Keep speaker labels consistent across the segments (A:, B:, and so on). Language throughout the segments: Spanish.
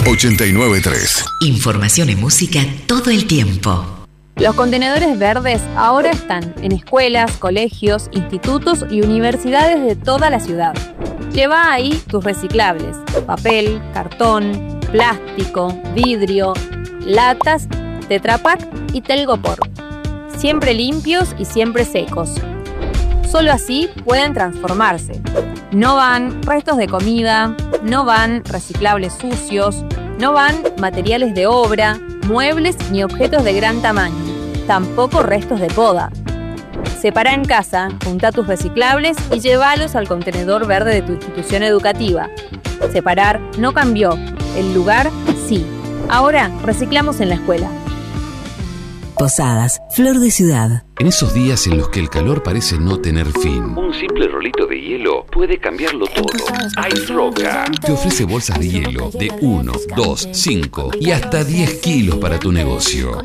A: 89.3.
B: Información y música todo el tiempo.
C: Los contenedores verdes ahora están en escuelas, colegios, institutos y universidades de toda la ciudad. Lleva ahí tus reciclables: papel, cartón, plástico, vidrio, latas, Tetra Pak y Telgopor. Siempre limpios y siempre secos. Solo así pueden transformarse. No van restos de comida, no van reciclables sucios, no van materiales de obra, muebles ni objetos de gran tamaño, tampoco restos de poda. Separa en casa, junta tus reciclables y llévalos al contenedor verde de tu institución educativa. Separar no cambió, el lugar sí. Ahora reciclamos en la escuela.
B: Posadas, Flor de Ciudad.
D: En esos días en los que el calor parece no tener fin, un simple rolito de hielo puede cambiarlo todo. Ice Roca te ofrece bolsas de hielo de 1, 2, 5 y hasta 10 kilos para tu negocio.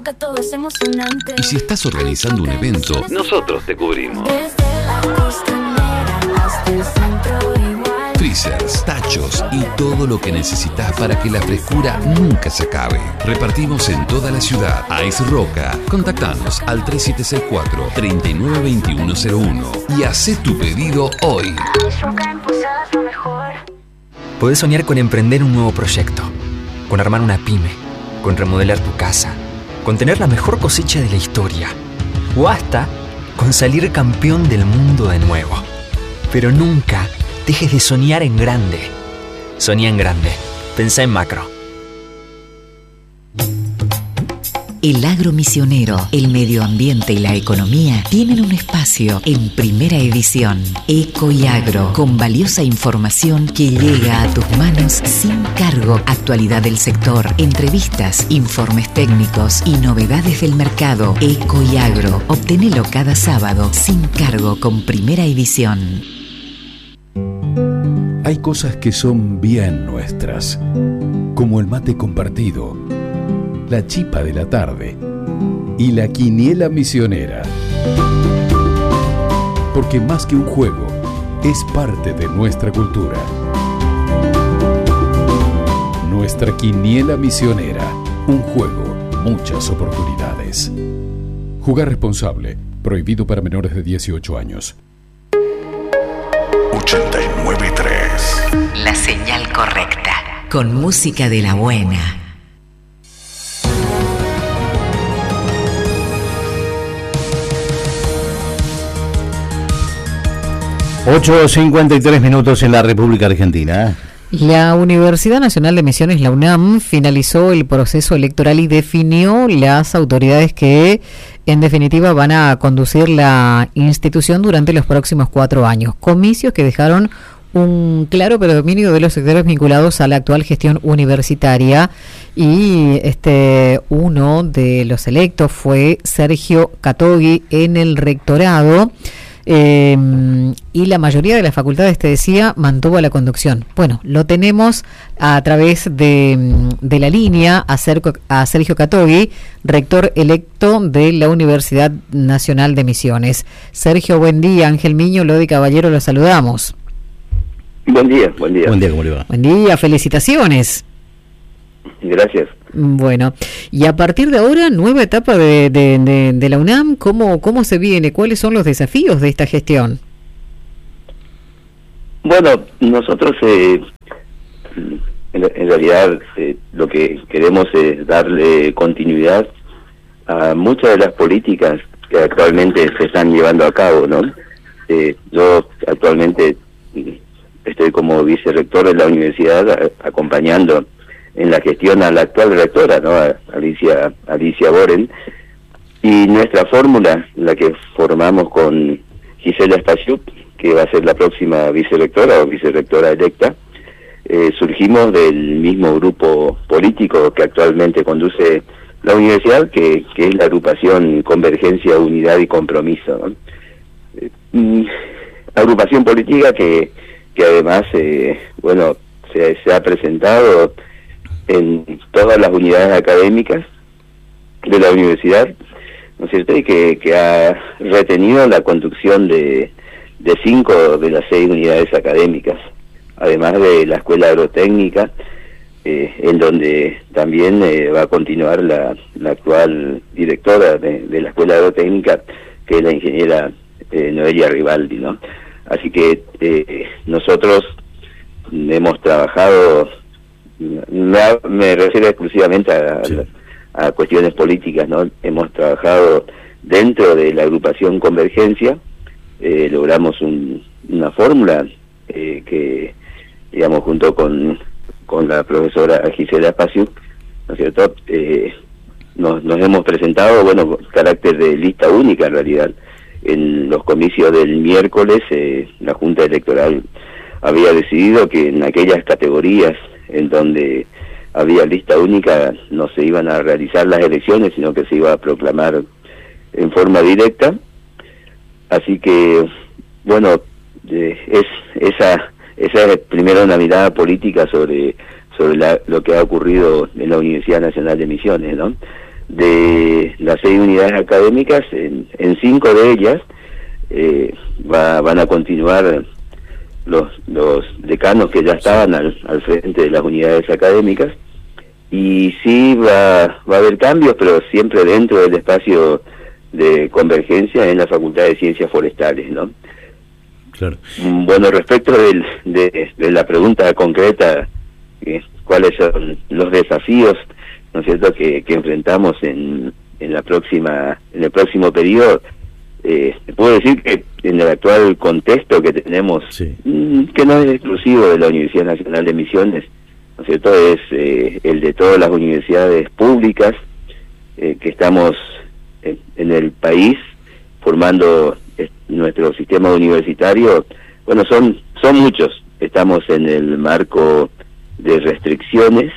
D: Y si estás organizando un evento, nosotros te cubrimos. Freezers, tachos y todo lo que necesitas para que la frescura nunca se acabe. Repartimos en toda la ciudad. Ice Roca. Contactanos al 3764-392101 y hacé tu pedido hoy.
E: Podés soñar con emprender un nuevo proyecto, con armar una pyme, con remodelar tu casa, con tener la mejor cosecha de la historia o hasta con salir campeón del mundo de nuevo. Pero nunca dejes de soñar en grande. Soñá en grande. Pensá en macro.
B: El agro misionero, el medio ambiente y la economía tienen un espacio en Primera Edición. Eco y Agro, con valiosa información que llega a tus manos sin cargo. Actualidad del sector, entrevistas, informes técnicos y novedades del mercado. Eco y Agro, obtenelo cada sábado sin cargo con Primera Edición.
A: Hay cosas que son bien nuestras, como el mate compartido, la chipa de la tarde y la quiniela misionera. Porque más que un juego, es parte de nuestra cultura. Nuestra quiniela misionera, un juego, muchas oportunidades. Jugar responsable, prohibido para menores de 18 años. 89.3.
B: La señal correcta, con música de la buena.
F: (8:53) en la República Argentina.
G: La Universidad Nacional de Misiones, la UNAM, finalizó el proceso electoral y definió las autoridades que, en definitiva, van a conducir la institución durante los próximos 4 años. Comicios que dejaron un claro predominio de los sectores vinculados a la actual gestión universitaria, y uno de los electos fue Sergio Catogui en el rectorado. Y la mayoría de las facultades, te decía, mantuvo la conducción. Bueno, lo tenemos a través de la línea a Sergio Catogui, rector electo de la Universidad Nacional de Misiones. Sergio, buen día. Ángel Miño, Lodi Caballero, los saludamos.
H: Buen día.
F: Buen día, ¿cómo le va?
G: Buen día, felicitaciones.
H: Gracias.
G: Bueno, y a partir de ahora, nueva etapa de la UNAM, ¿cómo se viene? ¿Cuáles son los desafíos de esta gestión?
H: Bueno, nosotros en realidad lo que queremos es darle continuidad a muchas de las políticas que actualmente se están llevando a cabo, ¿no? Yo actualmente estoy como vicerrector de la universidad acompañando en la gestión a la actual rectora, ¿no? Alicia Boren, y nuestra fórmula, la que formamos con Gisela Stasiuk, que va a ser la próxima vicerrectora o vicerrectora electa, surgimos del mismo grupo político que actualmente conduce la universidad, que es la agrupación Convergencia, Unidad y Compromiso, ¿no? Agrupación política que además, se ha presentado en todas las unidades académicas de la universidad, ¿no es cierto? Y que ha retenido la conducción de 5 de las 6 unidades académicas, además de la Escuela Agrotécnica, en donde también va a continuar la actual directora de la Escuela Agrotécnica, que es la ingeniera Noelia Rivaldi, ¿no? Así que nosotros hemos trabajado, me refiero exclusivamente a cuestiones políticas, ¿no? Hemos trabajado dentro de la agrupación Convergencia, logramos una fórmula que, digamos, junto con la profesora Gisela Espaciuk, ¿no es cierto? Nos hemos presentado, bueno, con carácter de lista única en realidad. En los comicios del miércoles, la Junta Electoral había decidido que en aquellas categorías en donde había lista única no se iban a realizar las elecciones, sino que se iba a proclamar en forma directa. Así que, bueno, esa es primero una mirada política sobre lo que ha ocurrido en la Universidad Nacional de Misiones, ¿no? De las 6 unidades académicas, en 5 de ellas van a continuar los decanos que ya estaban al frente de las unidades académicas, y sí va a haber cambios, pero siempre dentro del espacio de convergencia en la Facultad de Ciencias Forestales, ¿no?
F: Claro.
H: Bueno, respecto de la pregunta concreta, ¿cuáles son los desafíos, ¿no es cierto?, que enfrentamos en el próximo periodo? Puedo decir que en el actual contexto que tenemos,
F: sí,
H: que no es exclusivo de la Universidad Nacional de Misiones, ¿no es cierto?, es el de todas las universidades públicas que estamos en el país formando nuestro sistema universitario. Bueno, son muchos. Estamos en el marco de restricciones,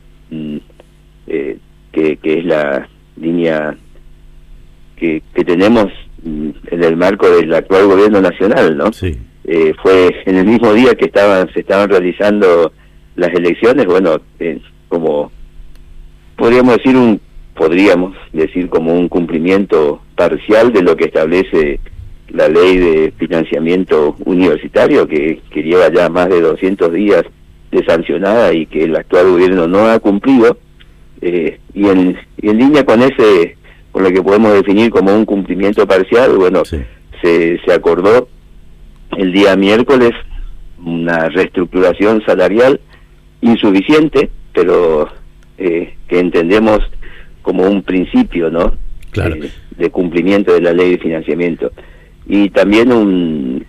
H: que es la línea que tenemos en el marco del actual gobierno nacional, ¿no?
F: Sí.
H: Fue en el mismo día que se estaban realizando las elecciones, bueno, como podríamos decir como un cumplimiento parcial de lo que establece la ley de financiamiento universitario, que lleva ya más de 200 días de sancionada y que el actual gobierno no ha cumplido, y en línea con lo que podemos definir como un cumplimiento parcial, bueno,
F: sí,
H: se acordó el día miércoles una reestructuración salarial insuficiente, pero que entendemos como un principio, ¿no?
F: Claro.
H: De cumplimiento de la ley de financiamiento, y también un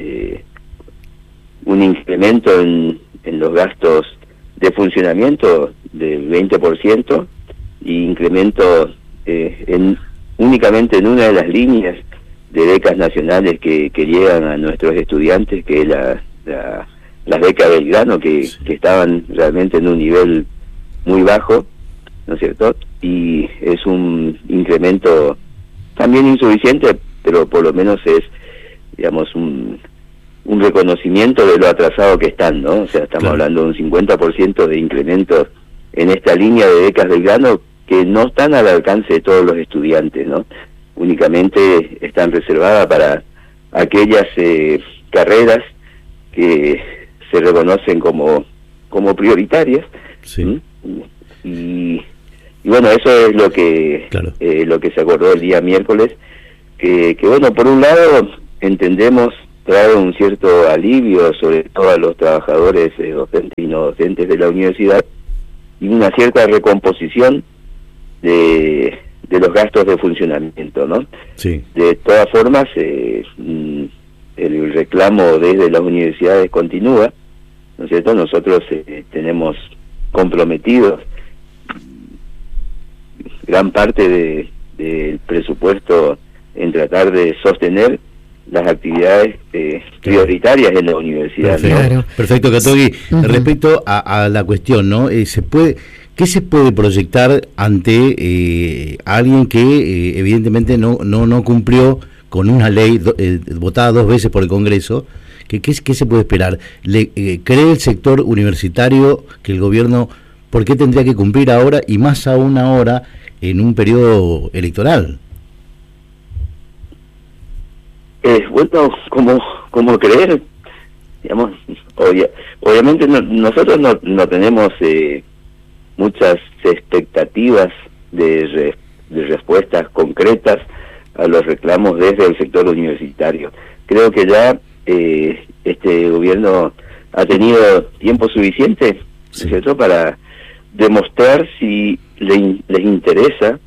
H: incremento en los gastos de funcionamiento del 20%, y incremento únicamente en una de las líneas de becas nacionales que llegan a nuestros estudiantes, que es las becas Belgrano, que estaban realmente en un nivel muy bajo, ¿no es cierto? Y es un incremento también insuficiente, pero por lo menos es, digamos, un reconocimiento de lo atrasado que están, ¿no? O sea, estamos hablando de un 50% de incremento en esta línea de becas Belgrano, que no están al alcance de todos los estudiantes, ¿no? Únicamente están reservadas para aquellas carreras que se reconocen como prioritarias.
F: Sí.
H: Y bueno, eso es lo que se acordó el día miércoles, que bueno, por un lado entendemos trae un cierto alivio sobre todo a los trabajadores docentes y no docentes de la universidad, y una cierta recomposición de los gastos de funcionamiento, ¿no?
F: Sí.
H: De todas formas, el reclamo desde las universidades continúa, ¿no es cierto? Nosotros tenemos comprometidos gran parte del presupuesto en tratar de sostener las actividades prioritarias en la universidad.
F: Perfecto,
H: ¿no?
F: Perfecto, Catogui. Respecto a la cuestión, ¿no? ¿Qué se puede proyectar ante alguien que evidentemente no cumplió con una ley votada 2 veces por el Congreso? ¿Qué se puede esperar? ¿Cree el sector universitario que el gobierno, por qué tendría que cumplir ahora, y más aún ahora en un periodo electoral?
H: Bueno, como creer, digamos, obviamente nosotros no tenemos muchas expectativas de respuestas concretas a los reclamos desde el sector universitario. Creo que ya este gobierno ha tenido tiempo suficiente, ¿cierto?, para demostrar si les interesa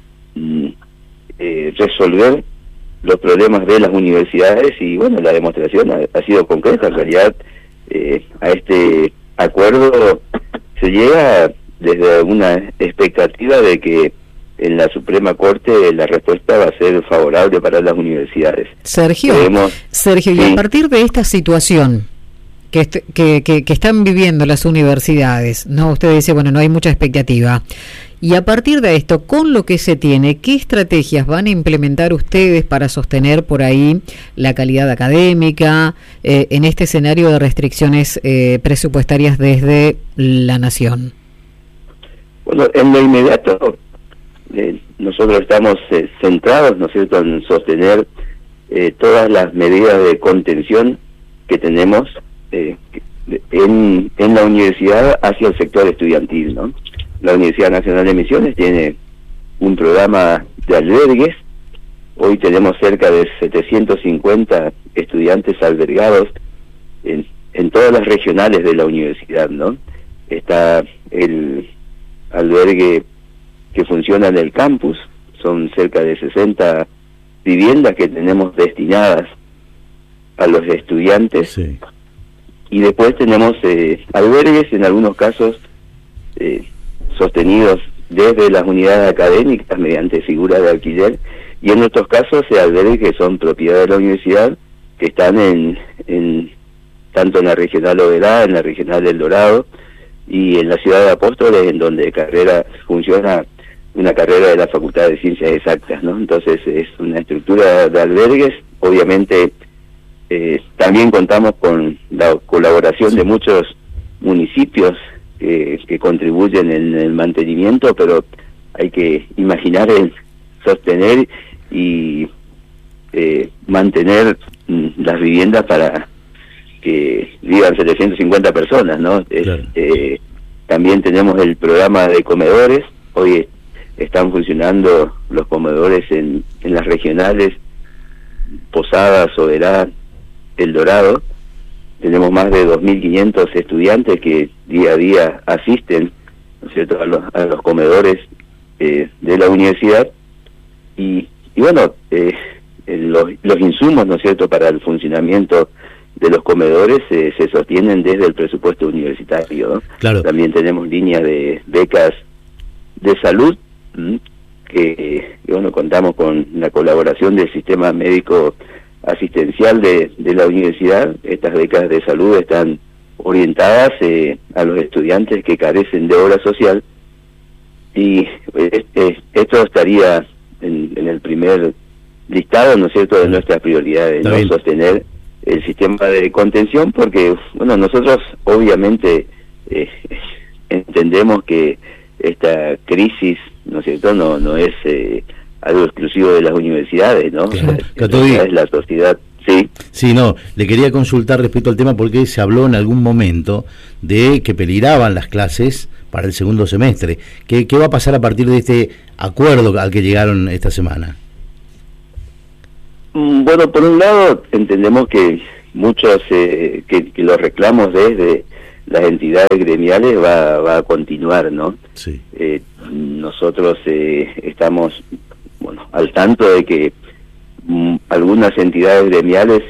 H: resolver los problemas de las universidades, y bueno, la demostración ha sido concreta. En realidad, a este acuerdo se llega desde una expectativa de que en la Suprema Corte la respuesta va a ser favorable para las universidades.
G: Sergio,
H: sí.
G: Y a partir de esta situación que están viviendo las universidades, ¿no? Usted dice, bueno, no hay mucha expectativa. Y a partir de esto, con lo que se tiene, ¿qué estrategias van a implementar ustedes para sostener por ahí la calidad académica en este escenario de restricciones presupuestarias desde la Nación?
H: Bueno, en lo inmediato, nosotros estamos centrados, ¿no es cierto?, en sostener todas las medidas de contención que tenemos en la universidad hacia el sector estudiantil, ¿no? La Universidad Nacional de Misiones tiene un programa de albergues. Hoy tenemos cerca de 750 estudiantes albergados en todas las regionales de la universidad, ¿no? Está el albergue que funciona en el campus, son cerca de 60 viviendas que tenemos destinadas a los estudiantes.
F: Sí.
H: Y después tenemos albergues, en algunos casos sostenidos desde las unidades académicas mediante figuras de alquiler, y en otros casos albergues que son propiedad de la universidad, que están tanto en la regional Oberá, en la regional El Dorado y en la ciudad de Apóstoles, en donde funciona una carrera de la Facultad de Ciencias Exactas, ¿no? Entonces es una estructura de albergues. Obviamente también contamos con la colaboración de muchos municipios que contribuyen en el mantenimiento, pero hay que imaginar el sostener y mantener las viviendas para que vivan 750 personas, ¿no?
F: Claro.
H: También tenemos el programa de comedores. Hoy están funcionando los comedores en las regionales Posadas, Oberá, El Dorado. Tenemos más de 2.500 estudiantes que día a día asisten, ¿no es cierto?, a los comedores de la universidad, y bueno, los insumos, ¿no es cierto?, para el funcionamiento de los comedores se sostienen desde el presupuesto universitario, ¿no?
F: Claro.
H: También tenemos líneas de becas de salud, que bueno, contamos con la colaboración del sistema médico asistencial de la universidad. Estas becas de salud están orientadas a los estudiantes que carecen de obra social, y esto estaría en el primer listado, ¿no es cierto?, de nuestras prioridades, ¿no? Sostener el sistema de contención, porque bueno, nosotros obviamente entendemos que esta crisis, ¿no es cierto?, no es algo exclusivo de las universidades, ¿no?
F: Claro.
H: Es la sociedad. Sí.
F: Sí, no, le quería consultar respecto al tema porque se habló en algún momento de que peligraban las clases para el segundo semestre. ¿Qué va a pasar a partir de este acuerdo al que llegaron esta semana?
H: Bueno, por un lado entendemos que muchos que los reclamos desde las entidades gremiales va a continuar, ¿no?
F: Sí.
H: Nosotros estamos al tanto de que algunas entidades gremiales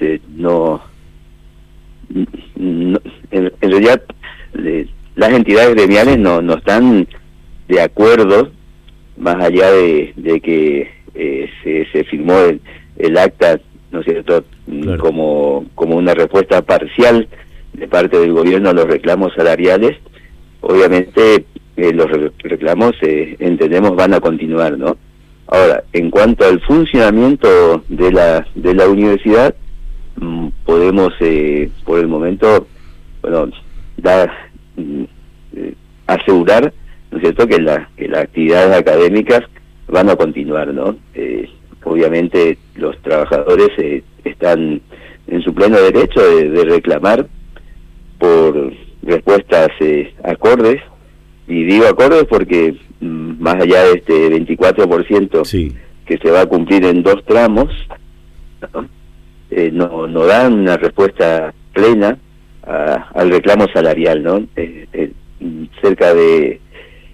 H: en realidad las entidades gremiales no están de acuerdo, más allá de que se firmó el acta, ¿no es cierto?, claro, como una respuesta parcial de parte del gobierno a los reclamos salariales. Obviamente los reclamos entendemos van a continuar, ¿no? Ahora, en cuanto al funcionamiento de la universidad, podemos por el momento, bueno, asegurar, ¿no es cierto?, que las actividades académicas van a continuar, ¿no? Obviamente los trabajadores están en su pleno derecho de reclamar por respuestas acordes Y digo acordes porque más allá de este 24%
F: Sí.
H: que se va a cumplir en 2 tramos, no dan una respuesta plena al reclamo salarial, ¿no? Cerca de...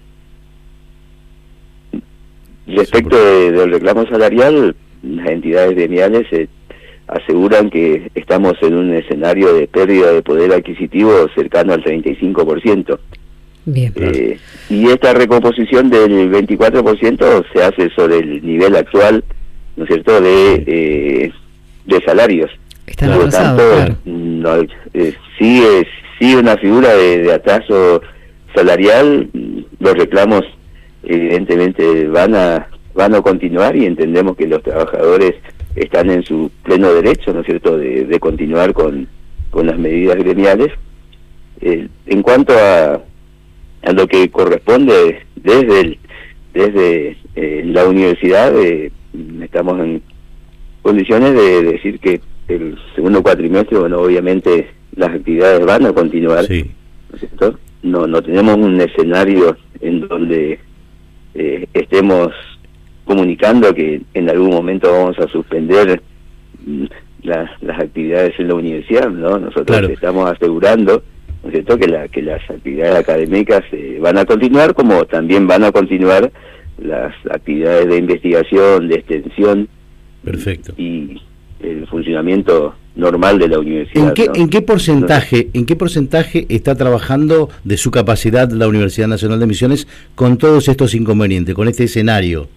H: Respecto del reclamo salarial, las entidades gremiales aseguran que estamos en un escenario de pérdida de poder adquisitivo cercano al 35%.
G: Bien.
H: Y esta recomposición del 24% se hace sobre el nivel actual, ¿no es cierto?, de salarios.
G: Está
H: Por lo
G: atrasado,
H: tanto,
G: claro.
H: sigue una figura de atraso salarial. Los reclamos evidentemente van a continuar, y entendemos que los trabajadores están en su pleno derecho, ¿no es cierto?, de continuar con las medidas gremiales. En cuanto a lo que corresponde desde la universidad, estamos en condiciones de decir que el segundo cuatrimestre, bueno, obviamente las actividades van a continuar,
F: Sí.
H: ¿no es cierto? No tenemos un escenario en donde estemos comunicando que en algún momento vamos a suspender las actividades en la universidad, ¿no? Nosotros
F: Claro.
H: estamos asegurando, ¿no es cierto?, que las actividades académicas van a continuar, como también van a continuar las actividades de investigación, de extensión
F: Perfecto.
H: y el funcionamiento normal de la universidad. ¿no?
F: ¿En qué porcentaje está trabajando de su capacidad la Universidad Nacional de Misiones con todos estos inconvenientes, con este escenario?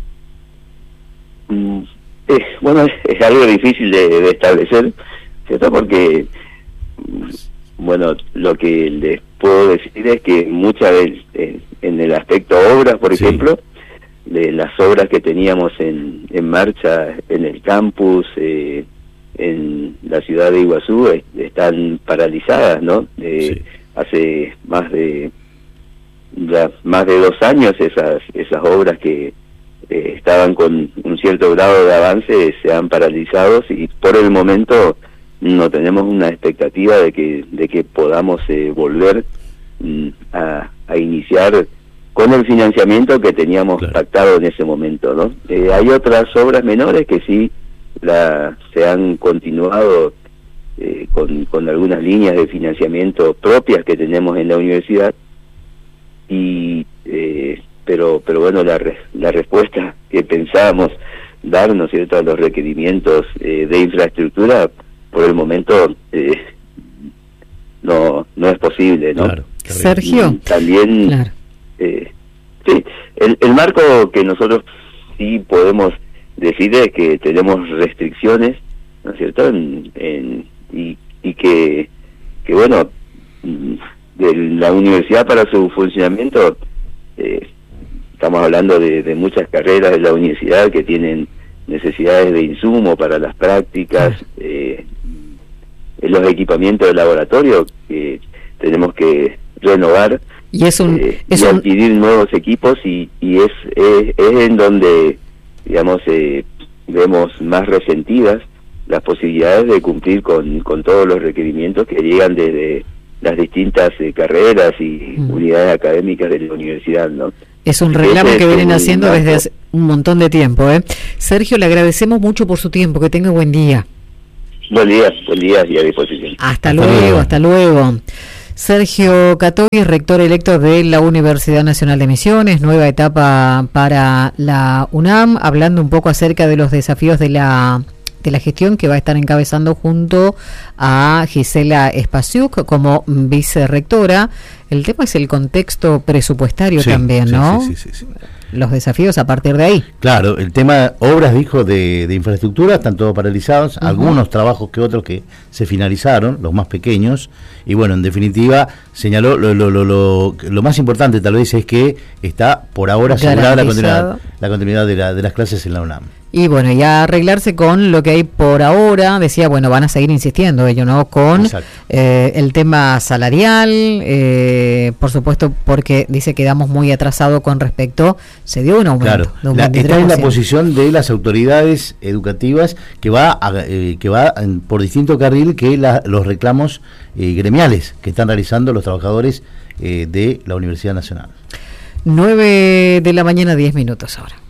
H: Bueno, es algo difícil de establecer, ¿cierto? Porque, bueno, lo que les puedo decir es que muchas veces, en el aspecto obras, por
F: Sí.
H: ejemplo, de las obras que teníamos en marcha en el campus, en la ciudad de Iguazú, están paralizadas, ¿no?
F: Sí.
H: Hace más de 2 años esas obras que estaban con un cierto grado de avance se han paralizado, y por el momento no tenemos una expectativa de que podamos volver a iniciar con el financiamiento que teníamos
F: Claro.
H: pactado en ese momento, ¿no? Hay otras obras menores que sí se han continuado con algunas líneas de financiamiento propias que tenemos en la universidad, y pero bueno, la respuesta que pensábamos dar, ¿no es cierto?, a los requerimientos de infraestructura, por el momento no es posible, ¿no?
F: Claro.
G: Sergio.
H: También,
G: Claro.
H: sí, el marco que nosotros sí podemos decir es que tenemos restricciones, ¿no es cierto?, y que bueno, de la universidad para su funcionamiento, estamos hablando de muchas carreras de la universidad que tienen necesidades de insumo para las prácticas, los equipamientos de laboratorio que tenemos que renovar,
G: Y es
H: y adquirir nuevos equipos, y es en donde, digamos, vemos más resentidas las posibilidades de cumplir con todos los requerimientos que llegan desde las distintas carreras y unidades académicas de la universidad, ¿no?
G: Es un reclamo que vienen
H: un
G: haciendo
H: marco.
G: desde hace un montón de tiempo, ¿eh? Sergio, le agradecemos mucho por su tiempo, que tenga buen día.
H: Buen día y a disposición.
G: Hasta luego. Sergio Catoy, rector electo de la Universidad Nacional de Misiones, nueva etapa para la UNAM, hablando un poco acerca de los desafíos de la gestión que va a estar encabezando junto a Gisela Espasiuk como vicerrectora. El tema es el contexto presupuestario también, ¿no?
F: Sí.
G: Los desafíos a partir de ahí.
F: Claro, el tema obras, dijo, de infraestructura, están todos paralizados, algunos trabajos que otros que se finalizaron, los más pequeños, y bueno, en definitiva, señaló lo más importante tal vez es que está por ahora asegurada la continuidad de las clases en la UNAM.
G: Y bueno, y a arreglarse con lo que hay por ahora, decía, bueno, van a seguir insistiendo ellos, ¿no? Con el tema salarial, por supuesto, porque dice que quedamos muy atrasados con respecto, se dio un aumento.
F: Claro,
G: de un
F: está en la posición de las autoridades educativas que va por distinto carril que los reclamos gremiales que están realizando los trabajadores de la Universidad Nacional.
G: 9 de la mañana, 10 minutos ahora.